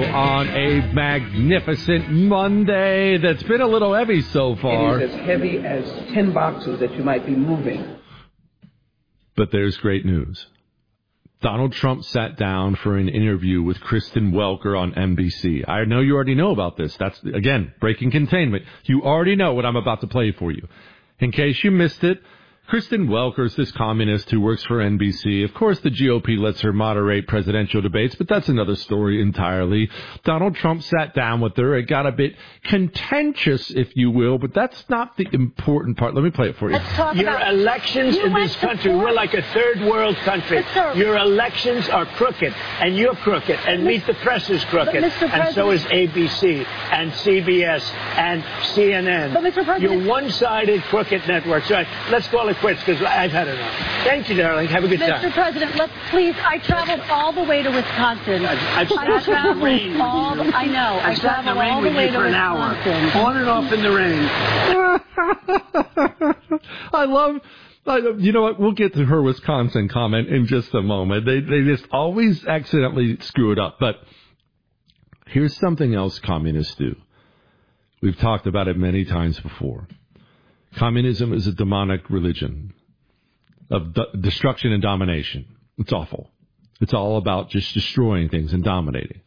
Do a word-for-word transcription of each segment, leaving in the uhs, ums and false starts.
on a magnificent Monday that's been a little heavy so far. It is as heavy as ten boxes that you might be moving. But there's great news. Donald Trump sat down for an interview with Kristen Welker on N B C. I know you already know about this. That's, again, breaking containment. You already know what I'm about to play for you. In case you missed it, Kristen Welker's this communist who works for N B C. Of course, the G O P lets her moderate presidential debates, but that's another story entirely. Donald Trump sat down with her. It got a bit contentious, if you will, but that's not the important part. Let me play it for you. Let's talk Your about elections in this country, we're like a third world country. Your elections are crooked, and you're crooked, and Meet the Press is crooked, and so is A B C, and C B S, and C N N. But Mister President, you're one-sided crooked networks. All right, let's call it quits, because I've had enough. Thank you, darling. Have a good Mister time. Mister President, let's please. I traveled all the way to Wisconsin. I've, I've I traveled rain all. The, I know. I've I traveled all the with way you to for an Wisconsin. hour, on and off in the rain. I love. I, you know what? We'll get to her Wisconsin comment in just a moment. They they just always accidentally screw it up. But here's something else communists do. We've talked about it many times before. Communism is a demonic religion of de- destruction and domination. It's awful. It's all about just destroying things and dominating.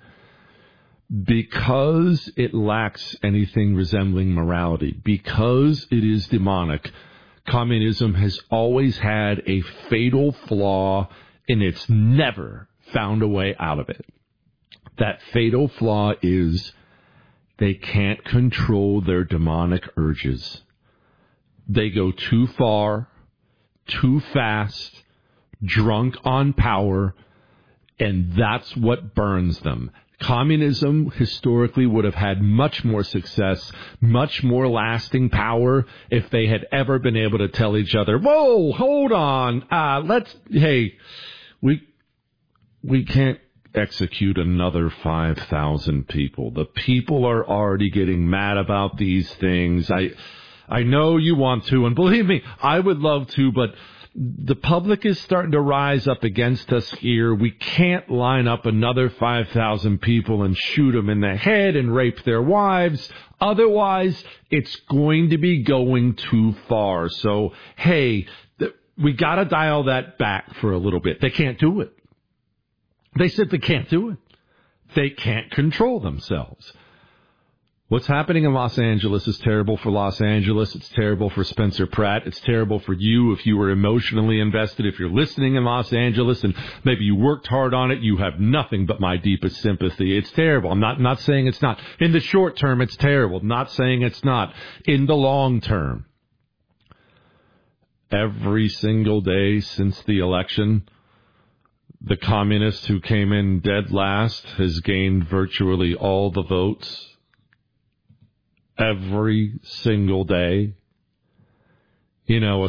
Because it lacks anything resembling morality, because it is demonic, communism has always had a fatal flaw, and it's never found a way out of it. That fatal flaw is they can't control their demonic urges. They go too far, too fast, drunk on power, and that's what burns them. Communism historically would have had much more success, much more lasting power if they had ever been able to tell each other, whoa, hold on, uh, let's, hey, we, we can't execute another five thousand people. The people are already getting mad about these things. I, I know you want to, and believe me, I would love to, but the public is starting to rise up against us here. We can't line up another five thousand people and shoot them in the head and rape their wives. Otherwise, it's going to be going too far. So, hey, th- we got to dial that back for a little bit. They can't do it. They simply can't do it. They can't control themselves. What's happening in Los Angeles is terrible for Los Angeles. It's terrible for Spencer Pratt. It's terrible for you if you were emotionally invested. If you're listening in Los Angeles and maybe you worked hard on it, you have nothing but my deepest sympathy. It's terrible. I'm not, not saying it's not. In the short term, it's terrible. Not saying it's not. In the long term, every single day since the election, the communist who came in dead last has gained virtually all the votes. Every single day. You know, a